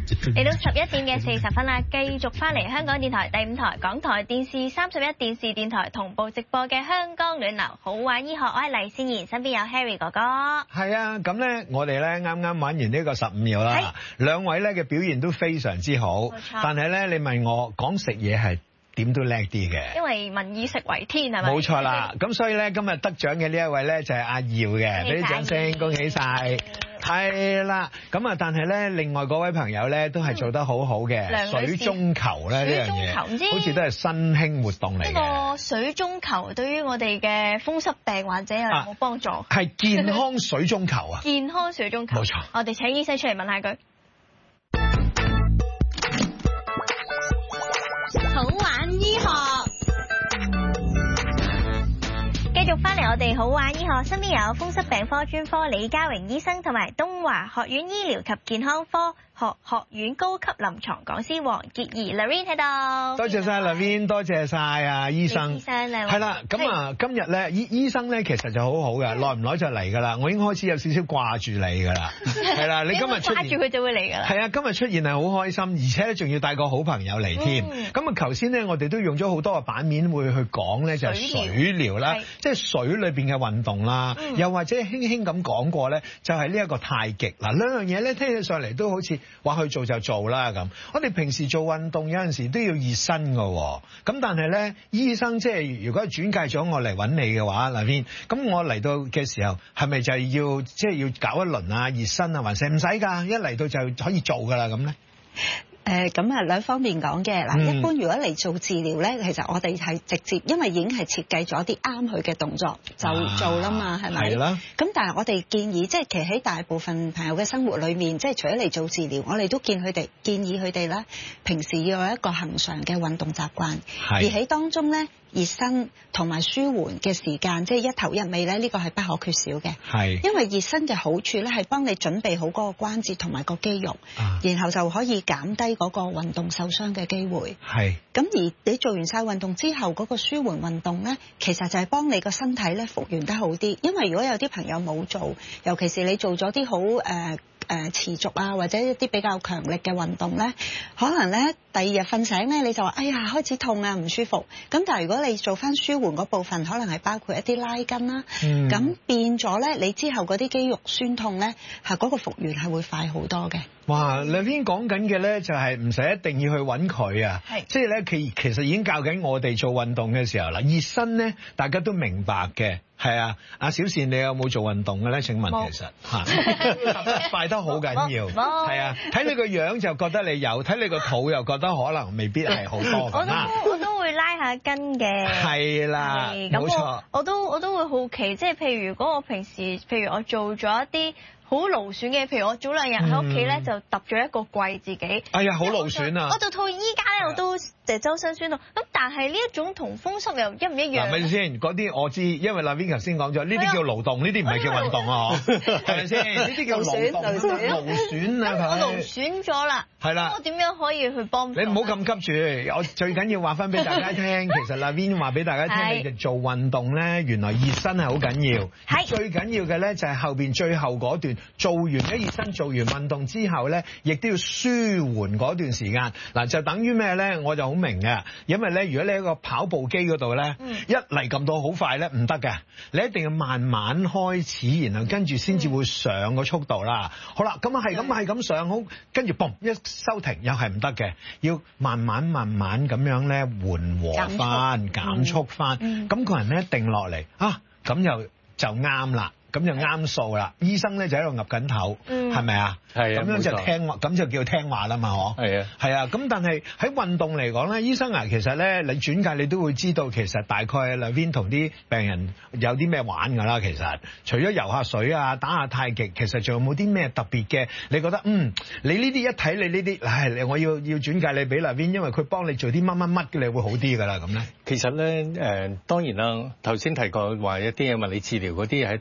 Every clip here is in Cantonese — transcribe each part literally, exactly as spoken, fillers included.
嚟到十一點嘅四十分啦，繼續翻嚟香港電台第五台、港台電視三十一電視電台同步直播嘅香港暖流好玩醫學，我係黎仙妍，身邊有 Harry 哥哥。 係啊，咁咧我哋咧啱啱玩完呢個十五秒啦，兩位咧嘅表現都非常之好，但係咧你問我講食嘢係點都叻啲嘅， 因為民以食為天係咪？ 冇錯啦，咁所以咧今日得獎嘅呢一位咧就係阿耀嘅，俾啲掌聲，恭喜晒。係啦，咁啊，但係咧，另外嗰位朋友咧都係做得好好嘅。水中球咧呢樣嘢，好似都係新興活動嚟嘅。 呢個水中球對於我哋嘅風濕病患者有冇幫助？ 係健康水中球啊！ 健康水中球， 冇錯。 我哋請醫生出嚟問下佢。好玩醫學。繼續翻嚟我哋好玩醫學，身邊有風濕病科專科李家榮醫生同埋東華學院醫療及健康科學學院高級臨床講師黃潔儀 Lorraine 喺度。 多謝晒 Lorraine，多謝晒啊醫生。 醫生係啦，咁啊今日咧醫醫生咧其實就好好嘅，耐唔耐就嚟㗎啦。我已經開始有少少掛住你㗎啦。係啦，你今日出現掛住佢就會嚟㗎啦。 係啊，今日出現係好開心，而且咧仲要帶個好朋友嚟添。咁啊頭先咧我哋都用咗好多個版面會去講咧，就係水療啦，即係水裏邊嘅運動啦，嗯、又或者輕輕咁講過咧，就係呢一個太極嗱，兩樣嘢咧聽起上嚟都好似話去做就做啦咁。我哋平時做運動有陣時都要熱身㗎喎，咁但係咧醫生即係如果轉介咗我嚟揾你嘅話，嗱邊咁我嚟到嘅時候係咪就係要即係、就是、要搞一輪啊熱身啊，還是唔使㗎？一嚟到就可以做㗎啦咁咧？ 誒咁啊兩方面講嘅嗱，一般如果嚟做治療咧，其實我哋係直接，因為已經係設計咗啲啱佢嘅動作就做啦嘛，係、啊、咪？係啦。咁但係我哋建議，即係其實喺大部分朋友嘅生活裏面，即係除咗嚟做治療，我哋都見佢哋建議佢哋咧，平時要有一個恆常嘅運動習慣，而喺當中咧。熱身同埋舒緩嘅時間，即係一頭一尾咧，呢個係不可缺少嘅。係，因為熱身嘅好處咧，係幫你準備好嗰個關節同埋個肌肉，啊、然後就可以減低嗰個運動受傷嘅機會。係。咁而你做完晒運動之後，嗰個舒緩運動咧，其實就係幫你個身體咧復原得好啲。因為如果有啲朋友冇做，尤其是你做咗啲好誒誒持續啊，或者一啲比較強力嘅運動咧，可能咧第二日瞓醒咧你就話哎呀開始痛啊唔舒服。咁但係如果你做翻舒緩嗰部分，可能係包括一啲拉筋啦，咁、嗯、變咗咧你之後嗰啲肌肉酸痛咧，係嗰個復原係會快好多嘅。 哇！兩邊講緊嘅咧就係唔使一定要去揾佢啊，即係咧其其實已經教緊我哋做運動嘅時候啦。熱身咧大家都明白嘅，係啊。阿小倩你有冇做運動嘅咧？請問其實嚇快得好緊要，係啊。睇你個樣就覺得你有，睇你個肚又覺得可能未必係好多咁啦。 我都我都會拉下筋嘅， 係啦，冇錯。 我都我都會好奇，即係譬如如果我平時譬如我做咗一啲好勞損嘅，譬如我早兩日喺屋企咧就揼咗一個櫃自己。哎呀，好勞損啊！我就到依家咧我都就周身酸痛。咁但係呢一種同風濕又一唔一樣？係咪先？ 嗰啲我知，因為嗱邊頭先講咗，呢啲叫勞動，呢啲唔係叫運動啊，係咪先？呢啲叫勞動，勞損啊！ 我勞損咗啦。係啦。我點樣可以去幫？ 你唔好咁急住，我最緊要話翻俾大家聽，其實嗱邊話俾大家聽，你哋做運動咧，原來熱身係好緊要。係。最緊要嘅咧就係後邊最後嗰段。做完一熱身，做完運動之後咧，亦都要舒緩嗰段時間。嗱，就等於咩咧？我就好明嘅，因為咧，如果你喺個跑步機嗰度咧，嗯、一嚟撳到好快咧，唔得嘅。你一定要慢慢開始，然後跟住先至會上個速度啦。嗯、好啦，咁啊係咁係咁上，好跟住嘣一收停，又係唔得嘅。要慢慢慢慢咁樣咧緩和翻、減速翻，咁、嗯嗯、個人咧定落嚟啊，咁又就啱啦。咁就啱數啦，醫生咧就喺度岌緊頭，係咪啊？係啊，咁樣就聽話，咁就叫聽話啦嘛，嗬。係啊，係啊。咁但係喺運動嚟講咧，醫生啊，其實咧你轉介你都會知道，其實大概兩邊同啲病人有啲咩玩㗎啦。其實除咗游下水啊、打下太極，其實仲有冇啲咩特別嘅？你覺得嗯，你呢啲一睇你呢啲，唉，我要要轉介你俾兩邊，因為佢幫你做啲乜乜乜嘅，你會好啲㗎啦。咁咧， 其實咧誒、呃，當然啦，頭先提過話一啲嘅物理治療嗰啲係一啲好針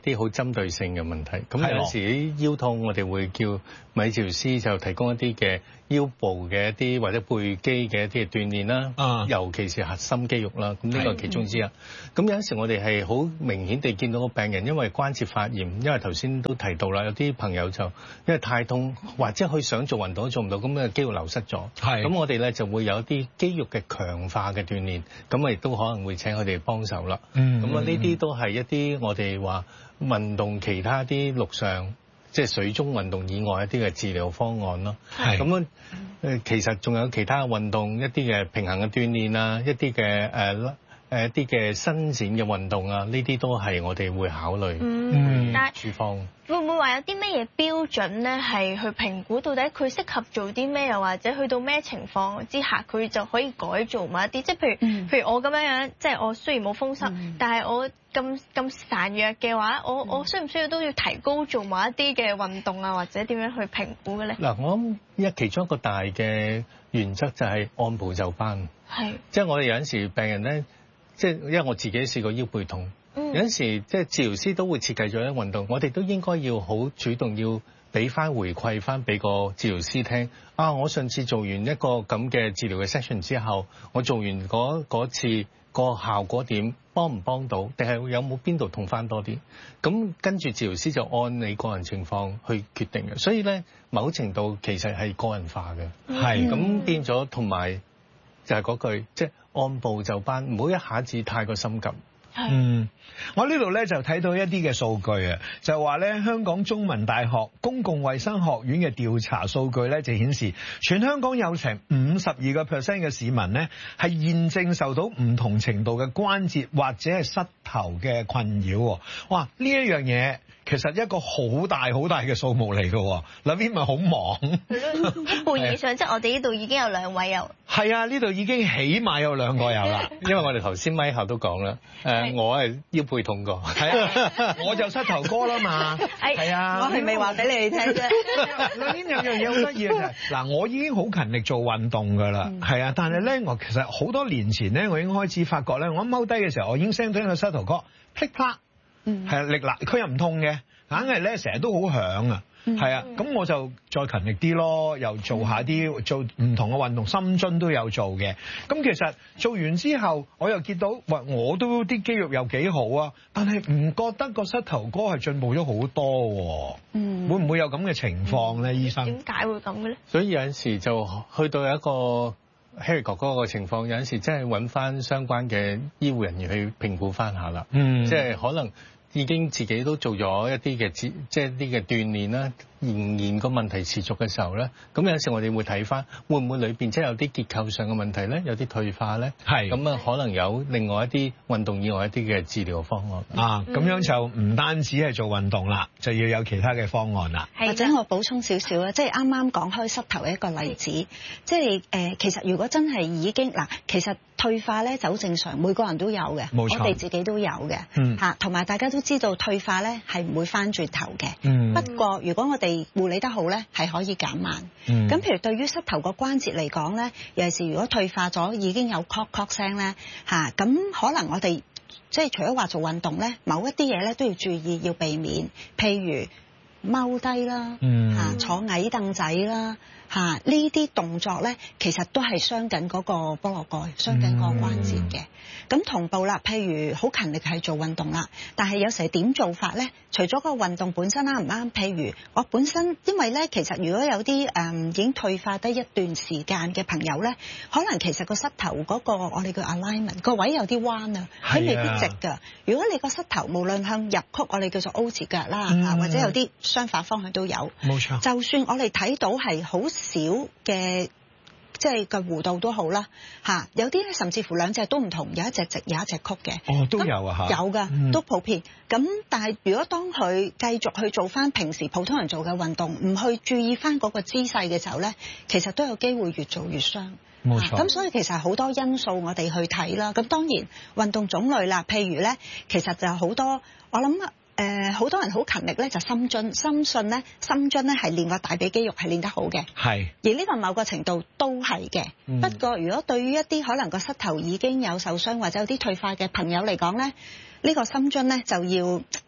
針對性嘅問題。咁有時啲腰痛，我哋會叫物理治療師就提供一啲嘅腰部嘅一啲或者背肌嘅一啲嘅鍛鍊啦，啊、尤其是核心肌肉啦。咁呢個係其中之一。咁有陣時我哋係好明顯地見到個病人因為關節發炎，因為頭先都提到啦，有啲朋友就因為太痛，或者佢想做運動都做唔到，咁嘅肌肉流失咗。係。咁我哋咧就會有一啲肌肉嘅強化嘅鍛鍊，咁啊亦都可能會請佢哋幫手啦。嗯。咁啊呢啲都係一啲我哋話運動其他啲陸上。即係水中運動以外一啲嘅治療方案咯，咁樣誒其實仲有其他運動一啲嘅平衡嘅鍛鍊啊，一啲嘅誒誒一啲嘅伸展嘅運動啊，呢啲都係我哋會考慮。嗯，但係處方會唔會話有啲咩嘢標準咧，係去評估到底佢適合做啲咩，又或者去到咩情況之下佢就可以改做某一啲？即係譬如、嗯、譬如我咁樣樣，即係我雖然冇風濕，嗯、但係我咁咁孱弱嘅話，我我需唔需要都要提高做某一啲嘅運動啊，或者點樣去評估嘅咧？嗱， 我諗一其中一個大嘅原則就係按部就班。係，即係我哋有陣時病人咧，即係因為我自己試過腰背痛。有陣時即係治療師都會設計咗一啲運動，我哋都應該要好主動要俾翻回饋翻俾個治療師聽。啊，我上次做完一個咁嘅治療嘅 session 之後，我做完嗰嗰次個效果點，幫唔幫到，定係有冇邊度痛翻多啲？咁跟住治療師就按你個人情況去決定嘅。所以咧，某程度其實係個人化嘅。係咁、嗯、變咗，同埋就係嗰句，即係按部就班，唔好一下子太過心急。 嗯，我呢度咧就睇到一啲嘅數據啊，就話咧香港中文大學公共衛生學院嘅調查數據咧就顯示，全香港有成五十二個 percent 嘅市民咧係現正受到唔同程度嘅關節或者係膝頭嘅困擾。哇！呢一樣嘢其實一個好大好大嘅數目嚟嘅，嗱邊咪好忙？ 一半以上，即係我哋呢度已經有兩位有。 係啊，呢度已經起碼有兩個有啦。 因為我哋頭先咪後都講啦，誒，我係腰背痛過， 係啊，我就膝頭哥啦嘛，係啊， 我係未話俾你哋聽啫。 嗱，呢有樣嘢好得意嘅就係，嗱，我已經好勤力做運動㗎啦，係啊，但係咧，我其實好多年前咧，我已經開始發覺咧，我踎低嘅時候，我已經聲到個膝頭哥噼啪，係啊，力嗱，佢又唔痛嘅，硬係咧成日都好響啊。係啊，咁我就再勤力啲咯，又做下啲做唔同嘅運動，深蹲都有做嘅。咁其實做完之後，我又見到，喂，我都啲肌肉又幾好啊，但係唔覺得個膝頭哥係進步咗好多喎。嗯，會唔會有咁嘅情況咧，醫生？ 點解會咁嘅咧？ 所以有陣時就去到一個 Harry 哥哥個情況，有陣時真係揾翻相關嘅醫護人員去評估翻下啦。嗯，即係可能。已經自己都做咗一啲嘅即係一啲嘅鍛鍊啦，仍然個問題持續嘅時候咧，咁有時我哋會睇翻會唔會裏邊即係有啲結構上嘅問題咧，有啲退化咧，係咁啊，可能有另外一啲運動以外一啲嘅治療方案啊，咁樣就唔單止係做運動啦，就要有其他嘅方案啦。 或者我補充少少啊，即係啱啱講開膝頭嘅一個例子，即係誒，其實如果真係已經嗱，其實退化咧走正常，每個人都有嘅，冇錯，我哋自己都有嘅，嗯嚇，同埋大家都知道退化咧係唔會翻轉頭嘅，嗯，不過如果我哋護理得好咧，係可以減慢。嗯，咁譬如對於膝頭個關節嚟講咧，尤其是如果退化咗已經有咳咳聲咧嚇，咁可能我哋即係除咗話做運動咧，某一啲嘢咧都要注意要避免，譬如踎低啦，嗯嚇，坐矮凳仔啦。嚇，呢啲動作咧，其實都係傷緊嗰個菠蘿蓋，傷緊個關節嘅。咁、嗯、同步啦，譬如好勤力係做運動啦，但係有時點做法咧？除咗個運動本身啱唔啱？譬如我本身，因為咧，其實如果有啲誒、嗯、已經退化得一段時間嘅朋友咧，可能其實個膝頭嗰、嗰個我哋叫 alignment 個位有啲彎啊，佢未必直㗎。如果你個膝頭無論向入曲，我哋叫做 O 字腳啦，嗯、或者有啲相反方向都有。冇錯。就算我哋睇到係好少嘅，即係個弧度都好啦，嚇有啲咧甚至乎兩隻都唔同，有一隻直，有一隻曲嘅。哦，都有啊嚇。有㗎，嗯、都普遍。咁但係如果當佢繼續去做翻平時普通人做嘅運動，唔去注意翻嗰個姿勢嘅時候咧，其實都有機會越做越傷。冇錯。咁、啊、所以其實好多因素我哋去睇啦。咁當然運動種類啦，譬如咧，其實就好多我諗。誒好、呃、多人好勤力咧，就深蹲，深信咧，深蹲咧係練個大髀肌肉係練得好嘅，係。而呢個某個程度都係嘅。嗯、不過如果對於一啲可能個膝頭已經有受傷或者有啲退化嘅朋友嚟講咧，呢、呢個深蹲咧就要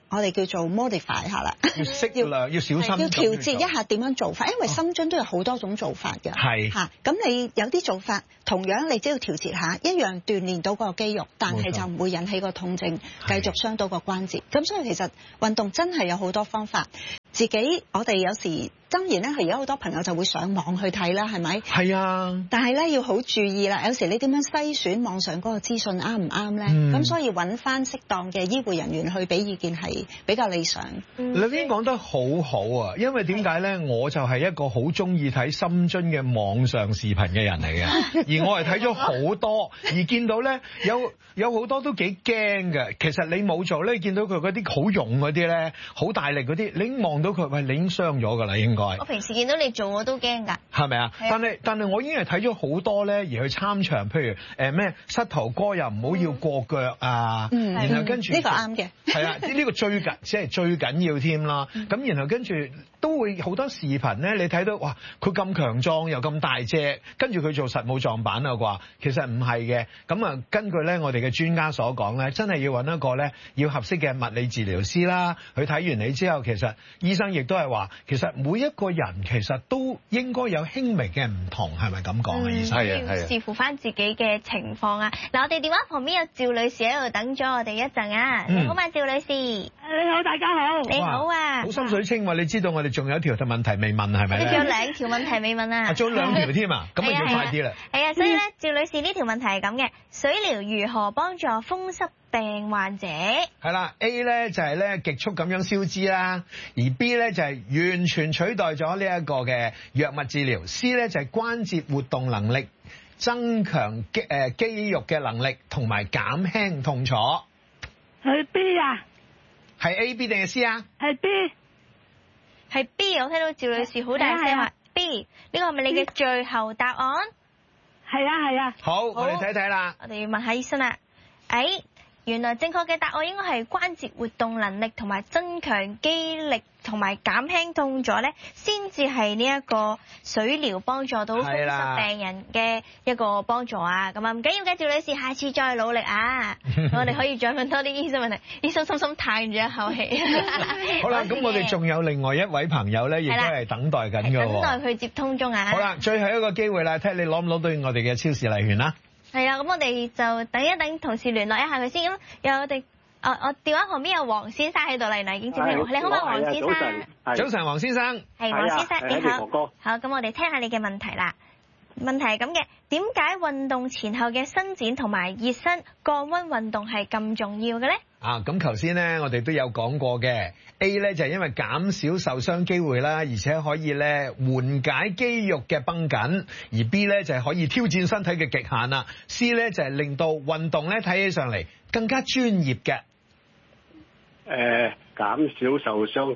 我哋叫做 modify 下啦， 要適量，要小心， 要調節一下點樣做法，因為深蹲都有好多種做法嘅。係嚇，咁你有啲做法，同樣你只要調節下，一樣鍛鍊到個肌肉，但係就唔會引起個痛症，繼續傷到個關節。咁所以其實運動真係有好多方法。自己我哋有時當然咧，係而家好多朋友就會上網去睇啦，係咪？係啊。但係咧要好注意啦，有時你點樣篩選網上嗰個資訊啱唔啱咧？咁、嗯、所以揾翻適當嘅醫護人員去俾意見係比較理想。 你已經講得好好啊，因為點解咧？我就係一個好中意睇深蹲嘅網上視頻嘅人嚟嘅，而我係睇咗好多，而見到咧有有好多都幾驚嘅。其實你冇做咧，你見到佢嗰啲好勇嗰啲咧，好大力嗰啲，你已經望到佢，喂，你已經傷咗㗎啦，應該。 我平時見到你做我都驚㗎。係咪啊？ 但係但係我已經係睇咗好多咧，而去參場，譬如誒咩、呃、膝頭哥又唔好要過腳啊，嗯、然後跟住呢、呢個啱嘅。係啊，呢、呢個最緊即係最緊要添啦。咁、嗯、然後跟住都會好多視頻咧，你睇到哇，佢咁強壯又咁大隻，跟住佢做實務撞板啊啩，其實唔係嘅。咁啊，根據咧我哋嘅專家所講咧，真係要揾一個咧要合適嘅物理治療師啦。佢睇完你之後，其實醫生亦都係話，其實每一個人其實都應該有輕微嘅唔同，係咪咁講啊？醫生係啊，係啊，視乎翻自己嘅情況啊。嗱，我哋電話旁邊有趙女士喺度等咗我哋一陣啊。嗯、你好嘛，趙女士。 你好，大家好。 你好啊。 好心水清喎，你知道我哋仲有一條問題未問係咪咧？ 你仲有兩條問題未問啊？ 仲有兩條添啊？咁啊要快啲啦。 係啊，所以咧，趙女士呢條問題係咁嘅：水療如何幫助風濕病患者？ 係啦 ，A 咧就係咧極速咁樣消脂啦，而 B 咧就係完全取代咗呢一個嘅藥物治療 ，C 咧就係關節活動能力，增強肌誒肌肉嘅能力，同埋減輕痛楚。 係 B 啊？ 係 A、B 定係 C 啊？ 係 B。 係 B， 我聽到趙女士好大聲話 B， 呢個係咪你嘅最後答案？ 係啊係啊。 好，我哋睇睇啦。 我哋要問下醫生啦。誒，原來正確嘅答案應該係關節活動能力同埋增強肌力同埋減輕痛楚咧，先至係呢一個水療幫助到風濕病人嘅一個幫助啊！咁啊唔緊要嘅，趙女士，下次再努力啊！我哋可以再問多啲醫生問題。醫生深深嘆住一口氣。 好啦，咁我哋仲有另外一位朋友咧，亦都係等待緊嘅喎。 等待佢接通中啊！ 好啦，最後一個機會啦，睇下你攞唔攞到我哋嘅超市禮券啦。 係啊，咁我哋就等一等同事聯絡一下佢先。咁有我哋。哦，我電話旁邊有黃先生喺度嚟，已經接聽。你好嘛，黃先生。 早晨，黃先生。 係黃先生，你好。好，咁我哋聽下你嘅問題啦。問題係咁嘅，點解運動前後嘅伸展同埋熱身降溫運動係咁重要嘅咧？ 啊，咁頭先咧，我哋都有講過嘅。A 咧就係因為減少受傷機會啦，而且可以咧緩解肌肉嘅繃緊；而 B 咧就係可以挑戰身體嘅極限啦。C 咧就係令到運動咧睇起上嚟更加專業嘅。 誒、呃，減少受傷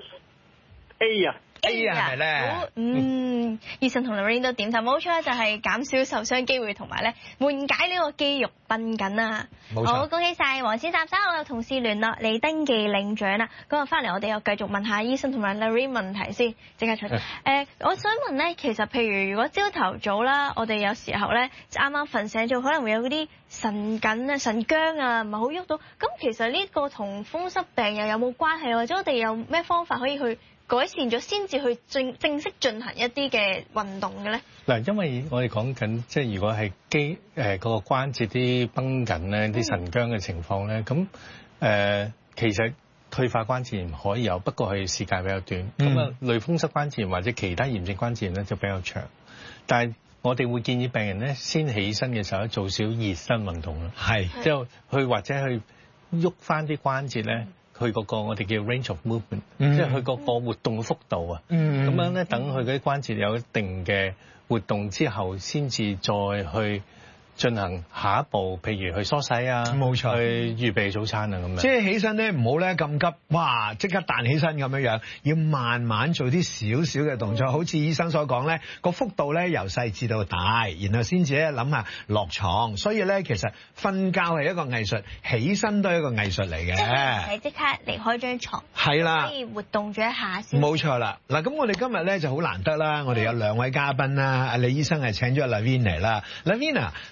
A 啊 A 啊，係咪咧？ 嗯，醫生同 Lorraine 都點頭，冇錯，就係減少受傷機會同埋咧緩解呢個肌肉繃緊啊！冇錯，好，恭喜晒黃先生，稍後有同事聯絡你登記領獎啦。咁啊，翻嚟我哋又繼續問下醫生同埋 Lorraine 問題先，即刻出嚟。誒、呃，我想問咧，其實譬如如果朝頭早啦，我哋有時候咧啱啱瞓醒咗，可能會有嗰啲神緊啊、神僵啊，唔係好喐到。咁其實呢個同風濕病又有冇關係，或者我哋有咩方法可以去改善咗先至去正正式進行一啲嘅運動嘅咧？ 嗱，因為我哋講緊即係如果係肌誒嗰個關節啲繃緊咧、啲神經嘅情況咧，咁誒、呃、其實退化關節炎可以有，不過係時間比較短。咁、嗯、啊，類風濕關節炎或者其他炎症關節炎咧就比較長。但係我哋會建議病人咧先起身嘅時候做少熱身運動啦，係即係去或者去喐翻啲關節咧。佢嗰個我哋叫 range of movement，、嗯、即係佢嗰個活動嘅幅度啊。咁、嗯、樣咧，等佢嗰啲關節有一定嘅活動之後，先至再去進行下一步，譬如去梳洗啊，冇錯，去預備早餐啊咁樣。 即係起身咧，唔好咧咁急，哇！即刻彈起身咁樣樣，要慢慢做啲少少嘅動作，嗯、好似醫生所講咧，個幅度咧由細至到大，然後先至咧諗下落床。所以咧，其實瞓覺係一個藝術，起身都係一個藝術嚟嘅。即係即刻離開張床，係啦，可以活動咗一下先。 冇錯啦。嗱，咁我哋今日咧就好難得啦，我哋有兩位嘉賓啦，阿李醫生係請咗阿 Lorraine 嚟啦 ，Lorraine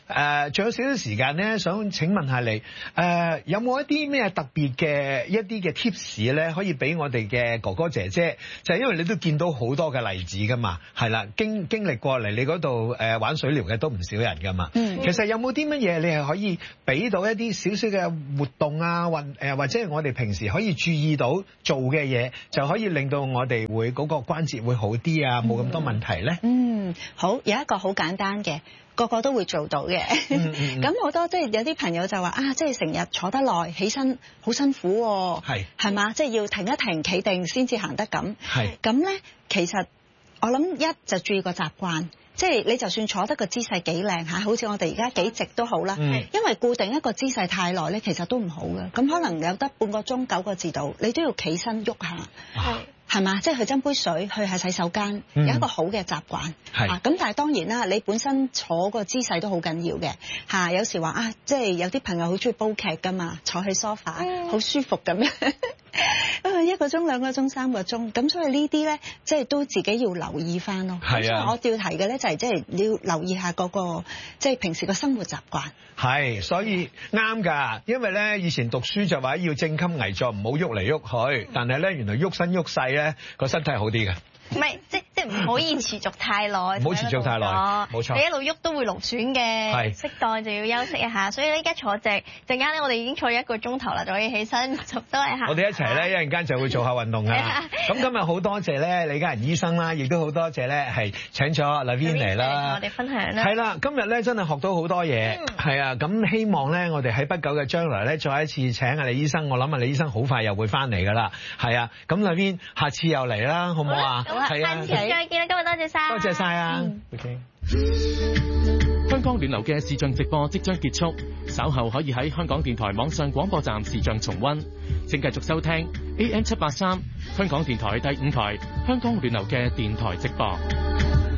誒，仲有少少時間咧，想請問下你，誒有冇一啲咩特別嘅一啲嘅 tips 咧，可以俾我哋嘅哥哥姐姐？就係因為你都見到好多嘅例子㗎嘛，係啦，經經歷過嚟你嗰度誒玩水療嘅都唔少人㗎嘛。嗯。其實有冇啲乜嘢你係可以俾到一啲少少嘅活動啊，或誒或者係我哋平時可以注意到做嘅嘢，就可以令到我哋會嗰個關節會好啲啊，冇咁多問題咧？ 嗯，好，有一個好簡單嘅。個個都會做到嘅，咁好多即係有啲朋友就話啊，即係成日坐得耐，起身好辛苦喎，係係嘛，即係要停一停，企定先至行得咁。係咁咧，其實我諗一就注意個習慣，即係你就算坐得個姿勢幾靚嚇，好似我哋而家幾直都好啦，因為固定一個姿勢太耐咧，其實都唔好嘅。咁可能有得半個鐘九個字度，你都要企身喐下。係。係嘛？即係去斟杯水，去下洗手間，有一個好嘅習慣。係、嗯。咁、啊、但係當然啦，你本身坐個姿勢都好緊要嘅。嚇、啊，有時話啊，即係有啲朋友好中意煲劇㗎嘛，坐喺 sofa 好舒服咁樣。一個鐘、兩個鐘、三個鐘，咁所以呢啲咧，即係都自己要留意翻咯。係啊。我要提嘅咧就係即係你要留意下嗰、嗰個即係平時個生活習慣。係，所以啱㗎。因為咧以前讀書就話要正襟危坐，唔好喐嚟喐去。但係咧原來喐身喐勢咧個身體係好啲嘅。唔係，即即唔可以持續太耐。唔好持續太耐，冇錯。你一路喐都會勞損嘅，係適當就要休息一下。所以咧，而家坐直，陣間咧我哋已經坐一個鐘頭啦，就可以起身就多一下。我哋一齊咧，一陣間就會做下運動㗎啦。咁今日好多謝咧李嘉仁醫生啦，亦都好多謝咧係請咗 Lavin 嚟啦，我哋分享啦。係啦，今日咧真係學到好多嘢，係啊。咁希望咧我哋喺不久嘅將來咧再一次請阿李醫生，我諗阿李醫生好快又會翻嚟㗎啦。係啊，咁 Lavin 下次又嚟啦，好唔好啊？係啊，下次再見啦！今日多謝晒，多謝晒啊！嗯 okay. 香港暖流嘅視像直播即將結束，稍後可以喺香港電台網上廣播站視像重溫。請繼續收聽 A M 七八三香港電台第五台香港暖流嘅電台直播。